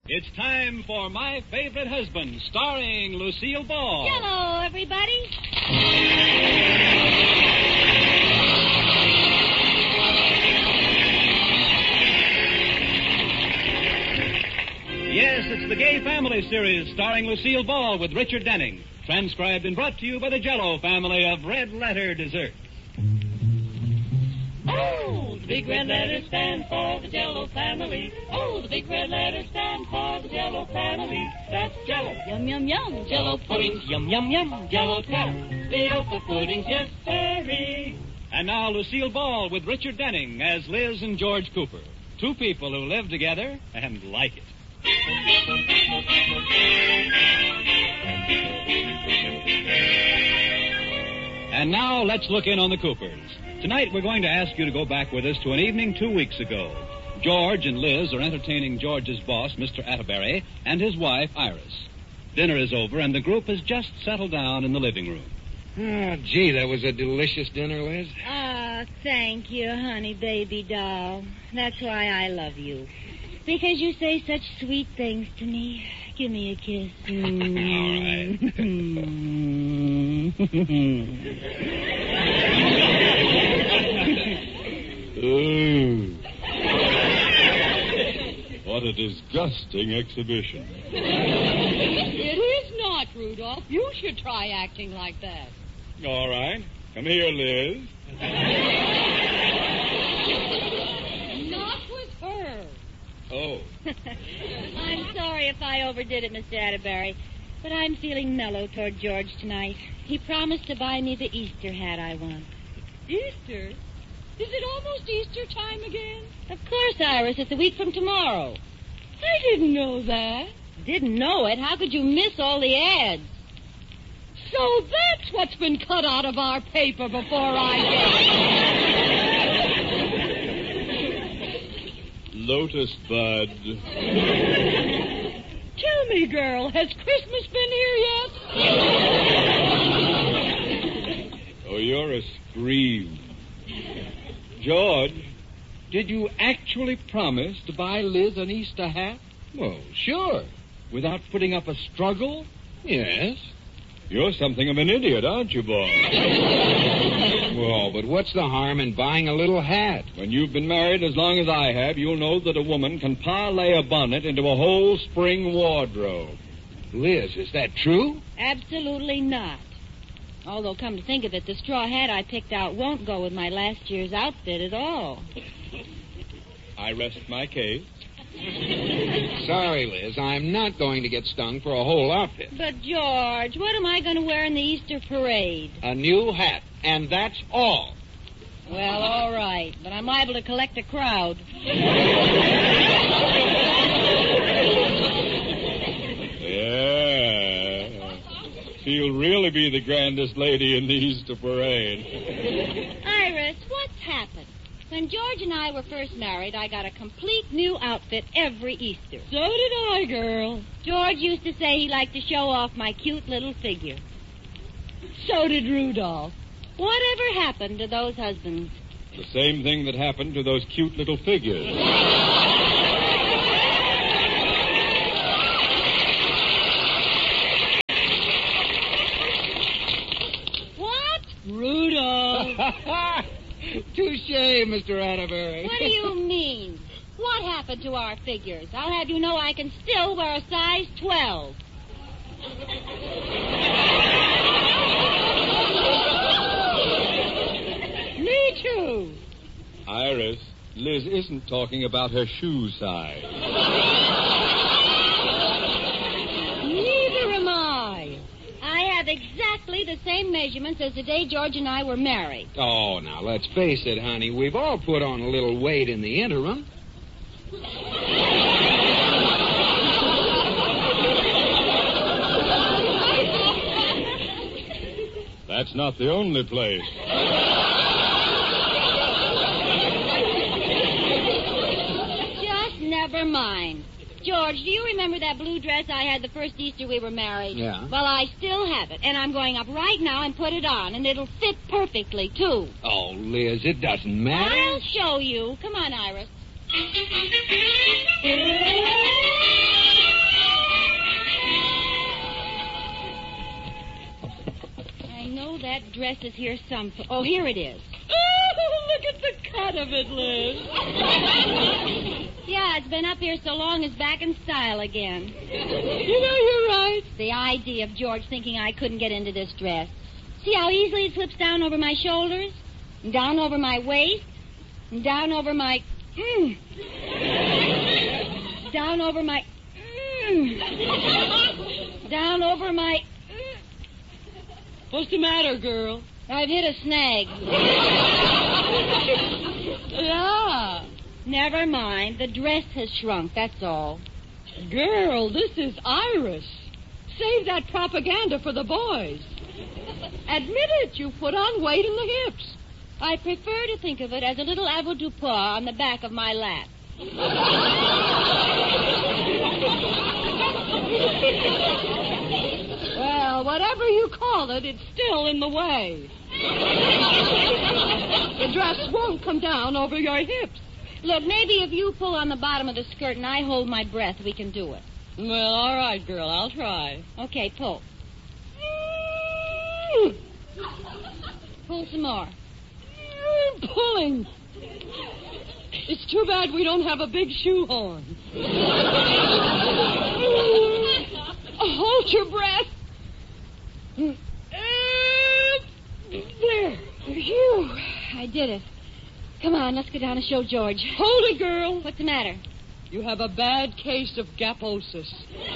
It's time for My Favorite Husband, starring Lucille Ball. Hello, everybody. Yes, it's the Gay Family series starring Lucille Ball with Richard Denning. Transcribed and brought to you by the Jell-O family of red letter desserts. Oh, the big red letters stand for the Jell-O family. Oh, the big red letters stand for the Jell-O family. That's Jell-O. Yum, yum, yum. Jell-O puddings, yum, yum, yum. Jell-O tatties, the Oka puddings, yes, sirree. And now Lucille Ball with Richard Denning as Liz and George Cooper. Two people who live together and like it. And now let's look in on the Coopers. Tonight we're going to ask you to go back with us to an evening 2 weeks ago. George and Liz are entertaining George's boss, Mr. Atterbury, and his wife, Iris. Dinner is over and the group has just settled down in the living room. Oh, gee, that was a delicious dinner, Liz. Oh, thank you, honey, baby doll. That's why I love you. Because you say such sweet things to me. Give me a kiss. What a disgusting exhibition. It is not, Rudolph. You should try acting like that. All right. Come here, Liz. Not with her. Oh. I'm sorry if I overdid it, Mr. Atterbury, but I'm feeling mellow toward George tonight. He promised to buy me the Easter hat I want. Easter? Is it almost Easter time again? Of course, Iris. It's a week from tomorrow. I didn't know that. Didn't know it? How could you miss all the ads? So that's what's been cut out of our paper before I came. Lotus bud. Tell me, girl, has Christmas been here yet? Oh, you're a scream. George, did you actually promise to buy Liz an Easter hat? Well, sure. Without putting up a struggle? Yes. You're something of an idiot, aren't you, boy? Well, but what's the harm in buying a little hat? When you've been married as long as I have, you'll know that a woman can parlay a bonnet into a whole spring wardrobe. Liz, is that true? Absolutely not. Although, come to think of it, the straw hat I picked out won't go with my last year's outfit at all. I rest my case. Sorry, Liz, I'm not going to get stung for a whole outfit. But, George, what am I going to wear in the Easter parade? A new hat, and that's all. Well, all right, but I'm liable to collect a crowd. Yeah. She'll really be the grandest lady in the Easter parade. Iris, what's happened? When George and I were first married, I got a complete new outfit every Easter. So did I, girl. George used to say he liked to show off my cute little figure. So did Rudolph. Whatever happened to those husbands? The same thing that happened to those cute little figures. What? Rudolph. Touché, Mr. Atterbury. What do you mean? What happened to our figures? I'll have you know I can still wear a size 12. Me too. Iris, Liz isn't talking about her shoe size. Neither am I. I have exactly the same measurements as the day George and I were married. Oh, now, let's face it, honey. We've all put on a little weight in the interim. That's not the only place. Just never mind. George, do you remember that blue dress I had the first Easter we were married? Yeah. Well, I still have it, and I'm going up right now and put it on, and it'll fit perfectly, too. Oh, Liz, it doesn't matter. I'll show you. Come on, Iris. dress is here some... Oh, here it is. Oh, look at the cut of it, Liz. Yeah, it's been up here so long it's back in style again. You know, you're right. The idea of George thinking I couldn't get into this dress. See how easily it slips down over my shoulders? And down over my waist? And down over my... Down over my... Down over my... What's the matter, girl? I've hit a snag. Yeah. Never mind. The dress has shrunk, that's all. Girl, this is Iris. Save that propaganda for the boys. Admit it, you put on weight in the hips. I prefer to think of it as a little avoirdupois on the back of my lap. Well, whatever you call it, it's still in the way. The dress won't come down over your hips. Look, maybe if you pull on the bottom of the skirt and I hold my breath, we can do it. Well, all right, girl, I'll try. Okay, pull. Pull some more. I'm pulling. It's too bad we don't have a big shoehorn. Hold your breath. There. Phew, I did it. Come on, let's go down and show George. Hold it, girl. What's the matter? You have a bad case of gaposis.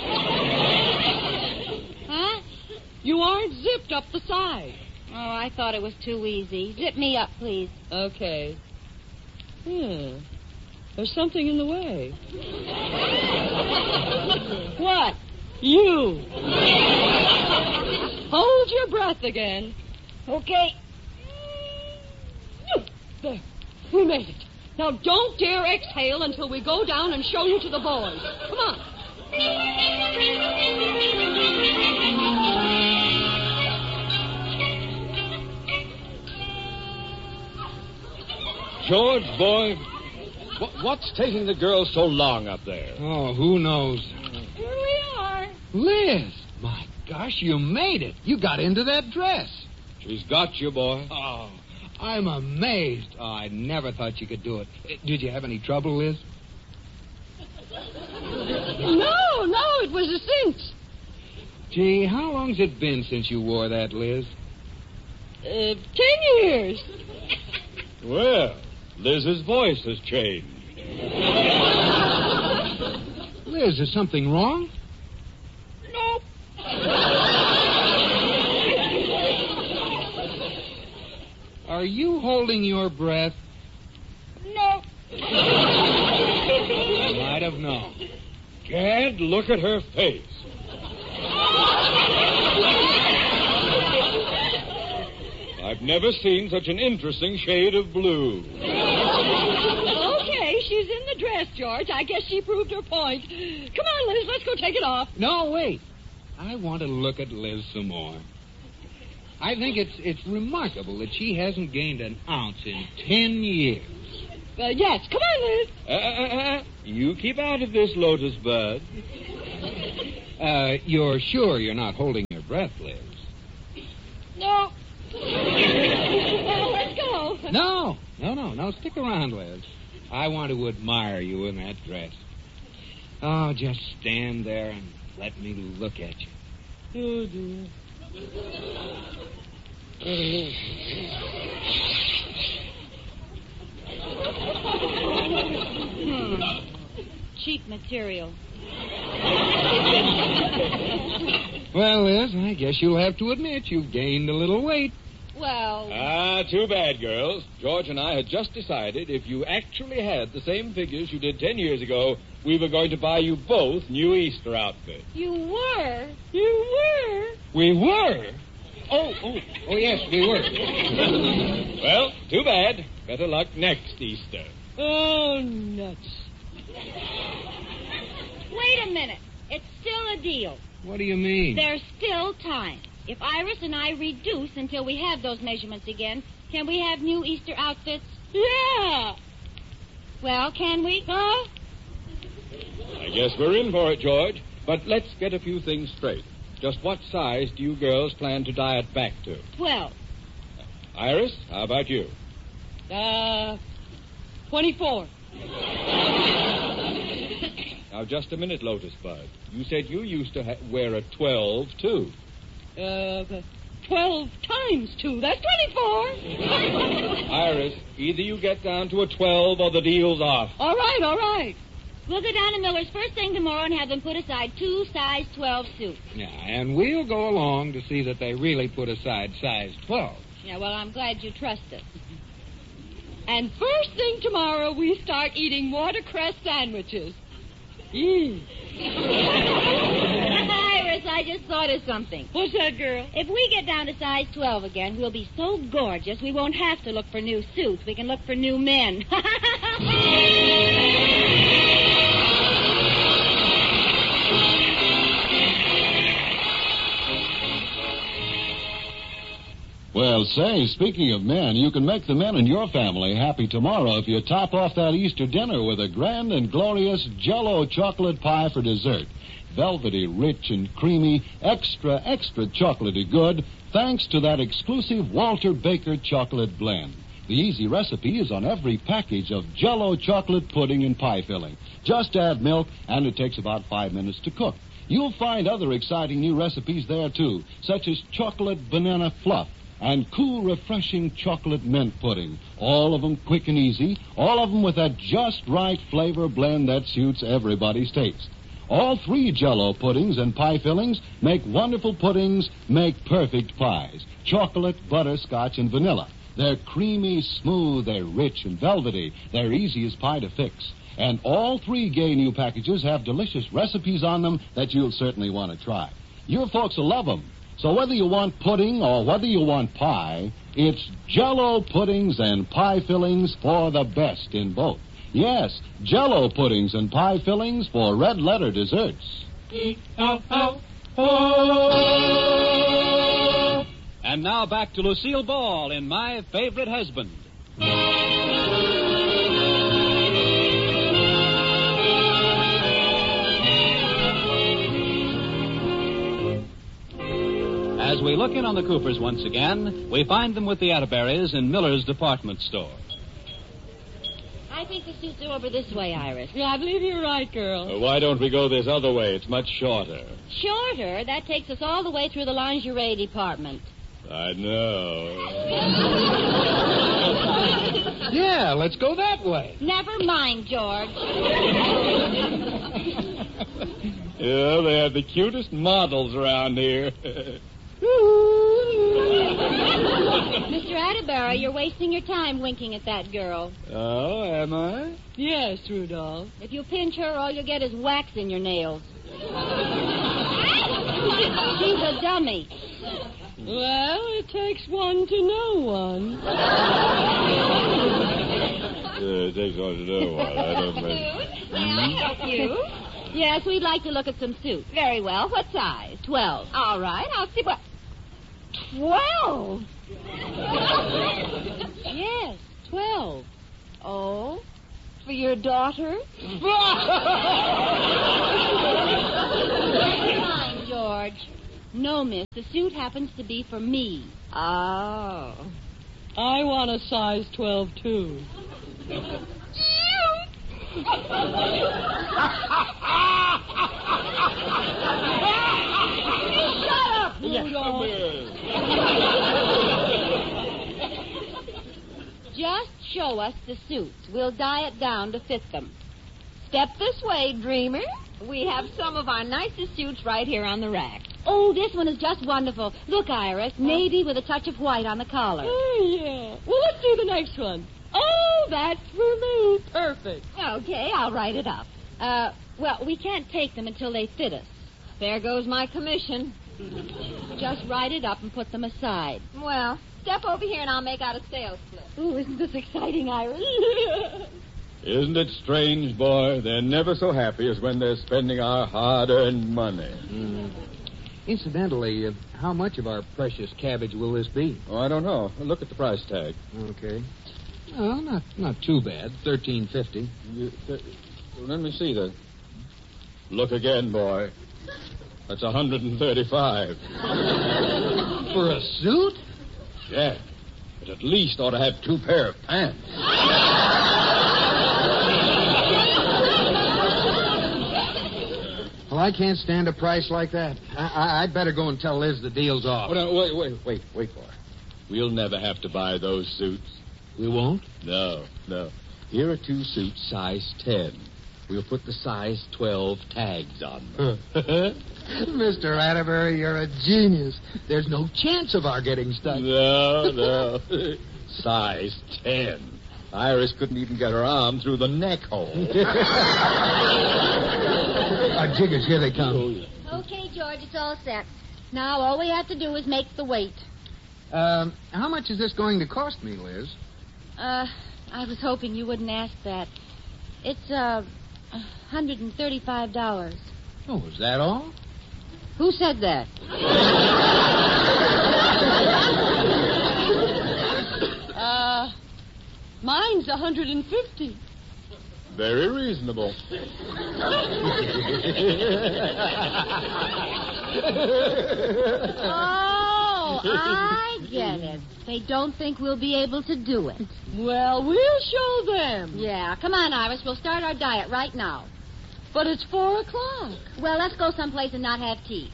Huh? You aren't zipped up the side. Oh, I thought it was too easy. Zip me up, please. Okay. Yeah. There's something in the way. What? You. Hold your breath again. Okay. There. We made it. Now don't dare exhale until we go down and show you to the boys. Come on. George, boy, what's taking the girls so long up there? Oh, who knows? Here we are. Liz, my gosh, you made it. You got into that dress. She's got you, boy. Oh, I'm amazed. Oh, I never thought you could do it. Did you have any trouble, Liz? No, it was a cinch. Gee, how long's it been since you wore that, Liz? 10 years. Well, Liz's voice has changed. Liz, is something wrong? Nope. Are you holding your breath? Nope. I might have known. Gad, look at her face. I've never seen such an interesting shade of blue. Okay, she's in the dress, George. I guess she proved her point. Come on, Liz, let's go take it off. No, wait. I want to look at Liz some more. I think it's remarkable that she hasn't gained an ounce in 10 years. Yes, come on, Liz. You keep out of this, Lotus Bud. You're sure you're not holding your breath, Liz? No. Well, let's go. No. Stick around, Liz. I want to admire you in that dress. Oh, just stand there and let me look at you. Oh, dear. Cheap material. Well, Liz, I guess you'll have to admit you've gained a little weight. Well, Too bad, girls. George and I had just decided if you actually had the same figures you did 10 years ago, we were going to buy you both new Easter outfits. you were. We were? Oh, yes, we were. Well, too bad. Better luck next Easter. Oh, nuts. Wait a minute. It's still a deal. What do you mean? There's still time. If Iris and I reduce until we have those measurements again, can we have new Easter outfits? Yeah. Well, can we? Huh? I guess we're in for it, George. But let's get a few things straight. Just what size do you girls plan to diet back to? 12. Iris, how about you? 24. Now, just a minute, Lotus Bud. You said you used to wear a 12, too. 12 times 2. That's 24. Iris, either you get down to a 12 or the deal's off. All right. We'll go down to Miller's first thing tomorrow and have them put aside 2 size 12 suits. Yeah, and we'll go along to see that they really put aside size 12. Yeah, well, I'm glad you trust us. And first thing tomorrow, we start eating watercress sandwiches. Iris, I just thought of something. What's that, girl? If we get down to size 12 again, we'll be so gorgeous we won't have to look for new suits. We can look for new men. Well, say, speaking of men, you can make the men in your family happy tomorrow if you top off that Easter dinner with a grand and glorious Jell-O chocolate pie for dessert. Velvety, rich, and creamy, extra chocolatey good, thanks to that exclusive Walter Baker chocolate blend. The easy recipe is on every package of Jell-O chocolate pudding and pie filling. Just add milk, and it takes about 5 minutes to cook. You'll find other exciting new recipes there, too, such as chocolate banana fluff and cool, refreshing chocolate mint pudding. All of them quick and easy, all of them with that just right flavor blend that suits everybody's taste. All 3 Jell-O puddings and pie fillings make wonderful puddings, make perfect pies. Chocolate, butterscotch, and vanilla. They're creamy, smooth, they're rich and velvety. They're easy as pie to fix. And all 3 gay new packages have delicious recipes on them that you'll certainly want to try. Your folks will love them. So whether you want pudding or whether you want pie, it's Jell-O puddings and pie fillings for the best in both. Yes, Jell-O puddings and pie fillings for red letter desserts. And now back to Lucille Ball in My Favorite Husband. As we look in on the Coopers once again, we find them with the Atterberries in Miller's department store. I think the suits are over this way, Iris. Yeah, I believe you're right, girl. Why don't we go this other way? It's much shorter. Shorter? That takes us all the way through the lingerie department. I know. Yeah, let's go that way. Never mind, George. Yeah, they have the cutest models around here. Mr. Atterbury, you're wasting your time winking at that girl. Oh, am I? Yes, Rudolph. If you pinch her, all you'll get is wax in your nails. She's a dummy. Well, it takes one to know one. It takes one to know one. I don't mean... May I help you? Yes, we'd like to look at some suits. Very well. What size? 12. All right. I'll see what... 12? Yes, 12. Oh, for your daughter? Fine, George. No, miss. The suit happens to be for me. Oh. I want a size 12, too. Shut up, Rudolph. Just show us the suits. We'll dye it down to fit them. Step this way, dreamer. We have some of our nicest suits right here on the rack. Oh, this one is just wonderful. Look, Iris, navy with a touch of white on the collar. Oh, yeah. Well, let's do the next one. Oh, that's for me. Perfect. Okay, I'll write it up. Well, we can't take them until they fit us. There goes my commission. Just write it up and put them aside. Well, step over here and I'll make out a sales slip. Ooh, isn't this exciting, Iris? Isn't it strange, boy? They're never so happy as when they're spending our hard-earned money. Incidentally, how much of our precious cabbage will this be? Oh, I don't know. Look at the price tag. Okay. Well, not too bad. $13.50. Let me see that. Look again, boy. That's $135. For a suit? Yeah. but at least ought to have 2 pair of pants. Well, I can't stand a price like that. I'd better go and tell Liz the deal's off. Oh, no, wait, boy. We'll never have to buy those suits. We won't? No. Here are 2 suits, size 10. We'll put the size 12 tags on them. Mr. Atterbury, you're a genius. There's no chance of our getting stuck. No. Size 10. Iris couldn't even get her arm through the neck hole. Jiggers, here they come. Okay, George, it's all set. Now all we have to do is make the weight. How much is this going to cost me, Liz? I was hoping you wouldn't ask that. It's, $135. Oh, is that all? Who said that? Mine's $150. Very reasonable. Oh, I get it. They don't think we'll be able to do it. Well, we'll show them. Yeah, come on, Iris. We'll start our diet right now. But it's 4 o'clock. Well, let's go someplace and not have tea.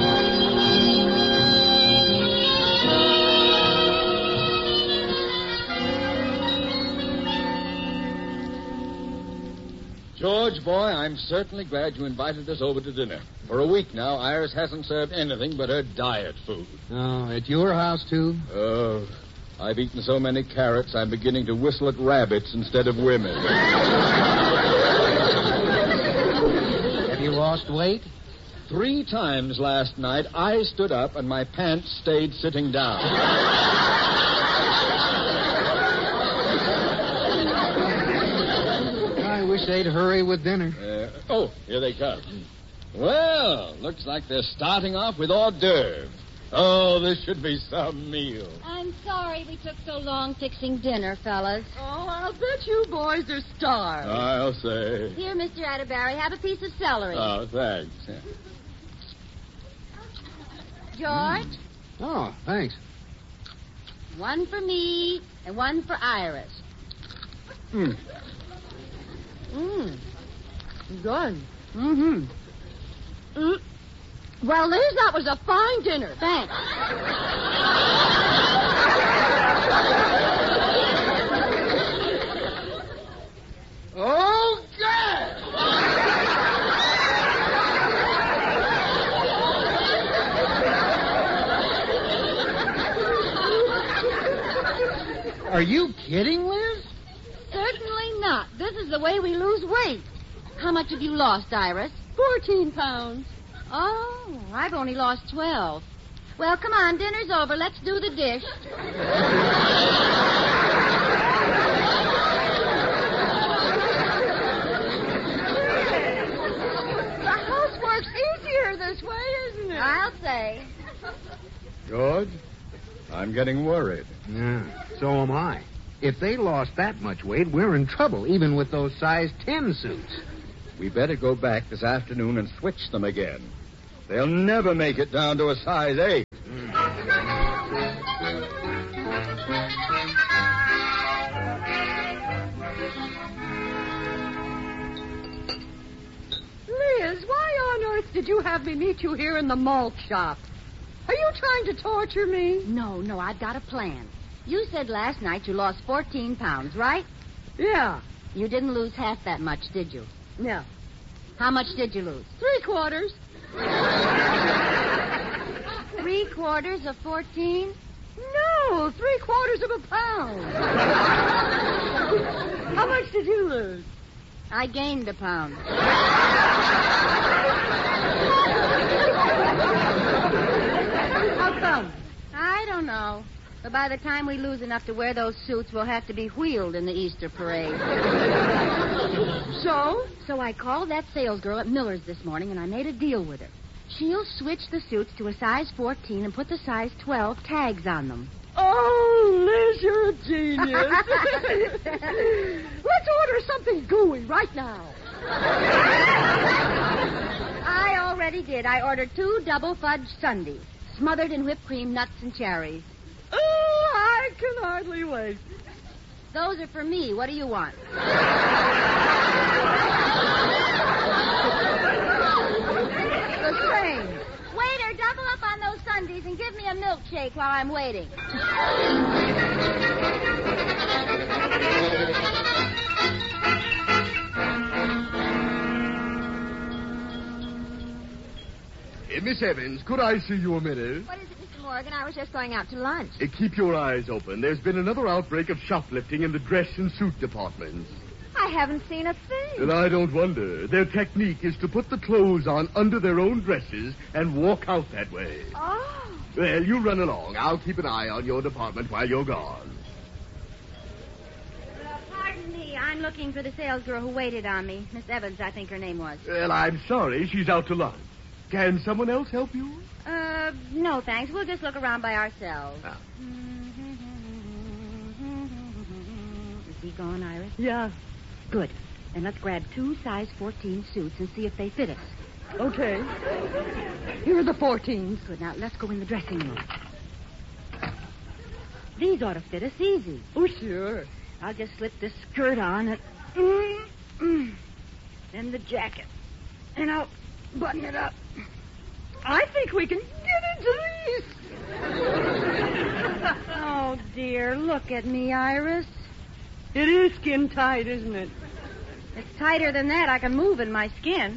George, boy, I'm certainly glad you invited us over to dinner. For a week now, Iris hasn't served anything but her diet food. Oh, at your house, too? Oh, I've eaten so many carrots, I'm beginning to whistle at rabbits instead of women. Have you lost weight? 3 times last night, I stood up and my pants stayed sitting down. I wish they'd hurry with dinner. Here they come. Well, looks like they're starting off with hors d'oeuvres. Oh, this should be some meal. I'm sorry we took so long fixing dinner, fellas. Oh, I'll bet you boys are starved. I'll say. Here, Mr. Atterbury, have a piece of celery. Oh, thanks. George, Oh, thanks. one for me and one for Iris. Good. Mm-hmm. Well, Liz, that was a fine dinner. Thanks. Oh, God! Are you kidding, Liz? Certainly not. This is the way we lose weight. How much have you lost, Iris? 14 pounds. Oh, I've only lost 12. Well, come on, dinner's over. Let's do the dish. The housework's easier this way, isn't it? I'll say. George, I'm getting worried. Yeah, so am I. If they lost that much weight, we're in trouble, even with those size 10 suits. We better go back this afternoon and switch them again. They'll never make it down to a size 8. Liz, why on earth did you have me meet you here in the malt shop? Are you trying to torture me? No, I've got a plan. You said last night you lost 14 pounds, right? Yeah. You didn't lose half that much, did you? No. How much did you lose? 3/4. 3/4 of 14? No, 3/4 of a pound. How much did you lose? I gained a pound. How come? I don't know. But by the time we lose enough to wear those suits, we'll have to be wheeled in the Easter parade. So? So I called that salesgirl at Miller's this morning, and I made a deal with her. She'll switch the suits to a size 14 and put the size 12 tags on them. Oh, Liz, you're a genius. Let's order something gooey right now. I already did. I ordered 2 double fudge sundaes, smothered in whipped cream, nuts, and cherries. Oh, I can hardly wait. Those are for me. What do you want? The same. Waiter, double up on those sundaes and give me a milkshake while I'm waiting. Miss Evans, could I see you a minute? What is it, Mr. Morgan? I was just going out to lunch. Keep your eyes open. There's been another outbreak of shoplifting in the dress and suit departments. I haven't seen a thing. And I don't wonder. Their technique is to put the clothes on under their own dresses and walk out that way. Oh. Well, you run along. I'll keep an eye on your department while you're gone. Pardon me. I'm looking for the salesgirl who waited on me. Miss Evans, I think her name was. Well, I'm sorry. She's out to lunch. Can someone else help you? No, thanks. We'll just look around by ourselves. Ah. Is he gone, Iris? Yeah. Good. Then let's grab 2 size 14 suits and see if they fit us. Okay. Here are the 14s. Good. Now, let's go in the dressing room. These ought to fit us easy. Oh, sure. I'll just slip this skirt on and... Then the jacket. And I'll button it up. I think we can get into these. Oh, dear. Look at me, Iris. It is skin tight, isn't it? It's tighter than that. I can move in my skin.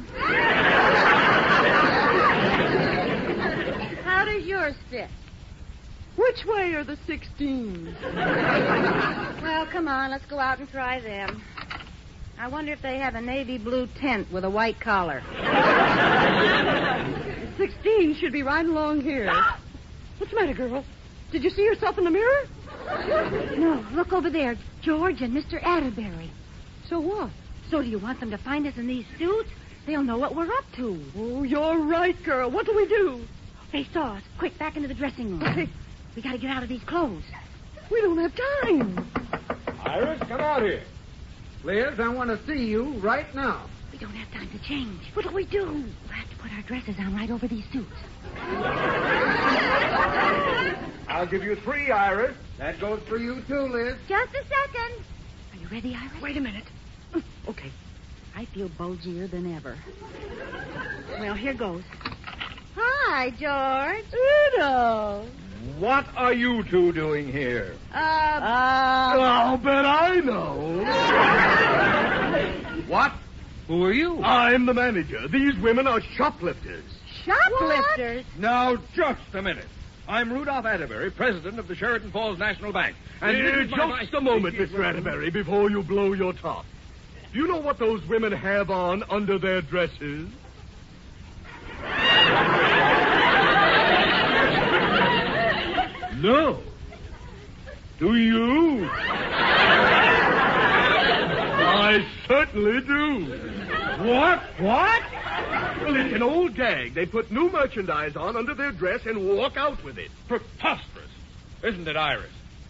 How does yours fit? Which way are the 16s? Well, come on. Let's go out and try them. I wonder if they have a navy blue tent with a white collar. 16 should be right along here. What's the matter, girl? Did you see yourself in the mirror? No, look over there. George and Mr. Atterbury. So what? So do you want them to find us in these suits? They'll know what we're up to. Oh, you're right, girl. What do we do? They saw us. Quick, back into the dressing room. Okay. We got to get out of these clothes. We don't have time. Iris, come out here. Liz, I want to see you right now. We don't have time to change. What do we do? We'll have to put our dresses on right over these suits. I'll give you 3, Iris. That goes for you, too, Liz. Just a second. Are you ready, Iris? Wait a minute. Okay. I feel bulgier than ever. Well, here goes. Hi, George. Udo. What are you two doing here? I'll bet I know. What? Who are you? I'm the manager. These women are shoplifters. Shoplifters? Now, just a minute. I'm Rudolph Atterbury, president of the Sheridan Falls National Bank. And this is my Just a moment, Mr. Atterbury, before you blow your top. Do you know what those women have on under their dresses? No. Do you? I certainly do. What? What? Well, it's an old gag. They put new merchandise on under their dress and walk out with it. Preposterous. Isn't it, Iris?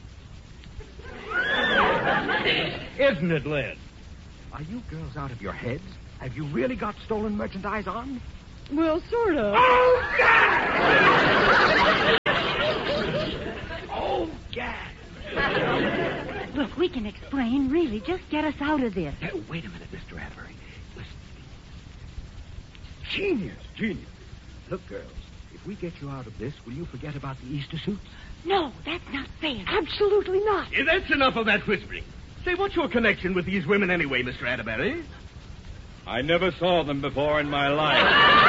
Isn't it, Liz? Are you girls out of your heads? Have you really got stolen merchandise on? Well, sort of. Oh, God! Oh, God! Look, we can explain. Really, just get us out of this. Wait a minute, Mr. Atterbury. Listen. Genius. Look, girls, if we get you out of this, will you forget about the Easter suits? No, that's not fair. Absolutely not. That's enough of that whispering. Say, what's your connection with these women anyway, Mr. Atterbury? I never saw them before in my life.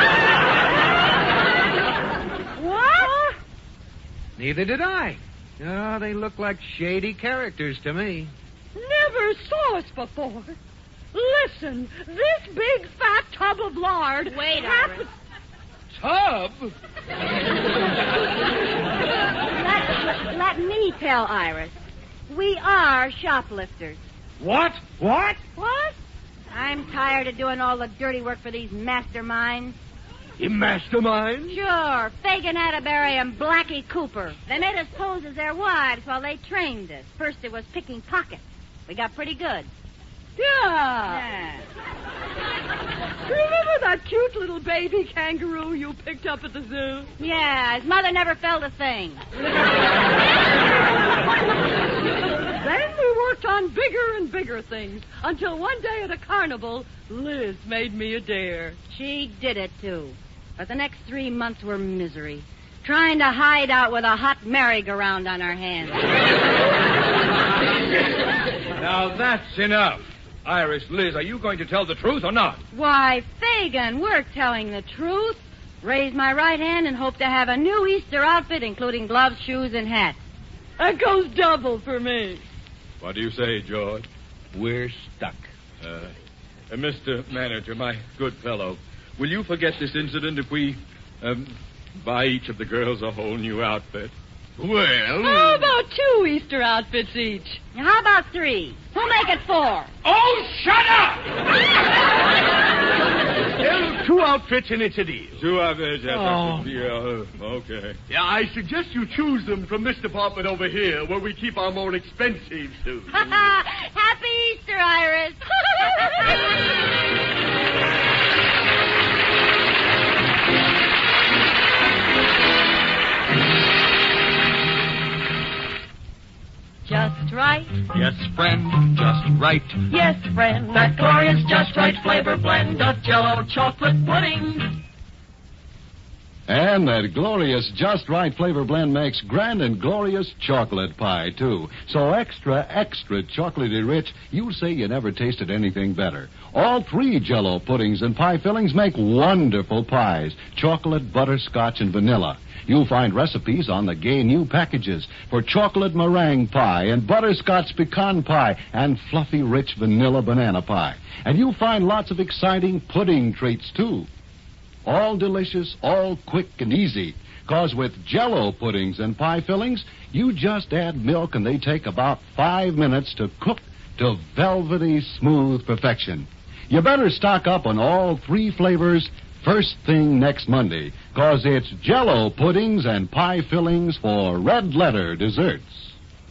What? Neither did I. Oh, they look like shady characters to me. Never saw us before. Listen, this big fat tub of lard... Wait, happens... Tub? Let me tell Iris. We are shoplifters. What? What? What? I'm tired of doing all the dirty work for these masterminds. You mastermind? Sure, Fagin Atterbury and Blackie Cooper. They made us pose as their wives while they trained us. First it was picking pockets. We got pretty good. Yeah. Remember that cute little baby kangaroo you picked up at the zoo? Yeah, his mother never felt a thing. Then we worked on bigger and bigger things until one day at a carnival, Liz made me a dare. She did it, too. But the next 3 months were misery. Trying to hide out with a hot merry-go-round on our hands. Now, that's enough. Iris, Liz, are you going to tell the truth or not? Why, Fagin, we're telling the truth. Raise my right hand and hope to have a new Easter outfit, including gloves, shoes, and hat. That goes double for me. What do you say, George? We're stuck. Mr. Manager, my good fellow, will you forget this incident if we, buy each of the girls a whole new outfit? Well... How about 2 Easter outfits each? How about 3? We'll make it 4. Oh, shut up! Well, 2 outfits and it's a deal. 2 outfits, yes. Okay. Yeah, I suggest you choose them from this department over here, where we keep our more expensive suits. Happy Easter, Iris. Just right. Yes, friend, just right. Yes, friend. That glorious just right flavor blend of Jell-O chocolate pudding. And that glorious Just Right flavor blend makes grand and glorious chocolate pie, too. So extra, extra chocolatey rich, you'll say you never tasted anything better. All 3 Jell-O puddings and pie fillings make wonderful pies. Chocolate, butterscotch, and vanilla. You'll find recipes on the gay new packages for chocolate meringue pie and butterscotch pecan pie and fluffy rich vanilla banana pie. And you'll find lots of exciting pudding treats, too. All delicious, all quick and easy. 'Cause with Jell-O puddings and pie fillings, you just add milk and they take about 5 minutes to cook to velvety, smooth perfection. You better stock up on all 3 flavors first thing next Monday, 'cause it's Jell-O puddings and pie fillings for Red Letter desserts.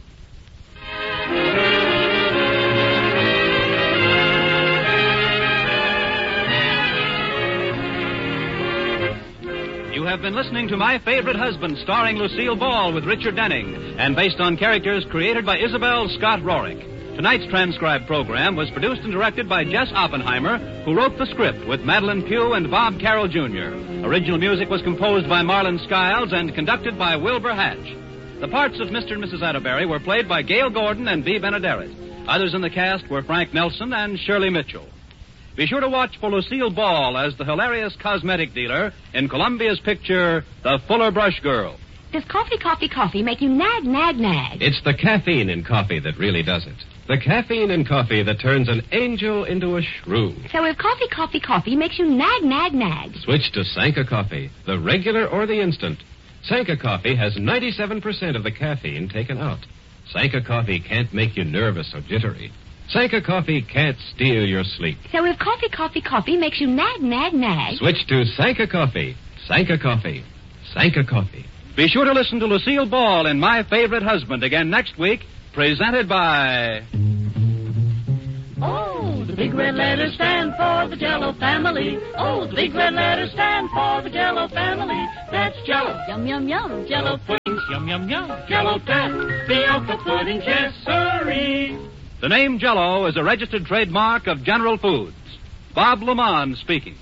You have been listening to My Favorite Husband, starring Lucille Ball with Richard Denning, and based on characters created by Isabel Scott Rorick. Tonight's transcribed program was produced and directed by Jess Oppenheimer, who wrote the script with Madeline Pugh and Bob Carroll Jr. Original music was composed by Marlon Skiles and conducted by Wilbur Hatch. The parts of Mr. and Mrs. Atterbury were played by Gail Gordon and Bea Benaderet. Others in the cast were Frank Nelson and Shirley Mitchell. Be sure to watch for Lucille Ball as the hilarious cosmetic dealer in Columbia's picture, The Fuller Brush Girl. Does coffee make you nag, nag, nag? It's the caffeine in coffee that really does it. The caffeine in coffee that turns an angel into a shrew. So if coffee makes you nag, nag, nag. Switch to Sanka Coffee, the regular or the instant. Sanka Coffee has 97% of the caffeine taken out. Sanka Coffee can't make you nervous or jittery. Sanka Coffee can't steal your sleep. So if coffee makes you nag, nag, nag. Switch to Sanka Coffee. Sanka Coffee. Sanka Coffee. Be sure to listen to Lucille Ball in My Favorite Husband again next week, presented by... Oh, the big red letters stand for the Jell-O family. Oh, the big red letters stand for the Jell-O family. That's Jell-O. Yum, yum, yum. Jell-O puddings, yum, yum, yum. Jell-O tapioca puddings, yes, sirree. The name Jell-O is a registered trademark of General Foods. Bob Lamont speaking.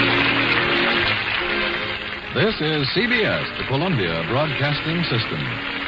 This is CBS, the Columbia Broadcasting System.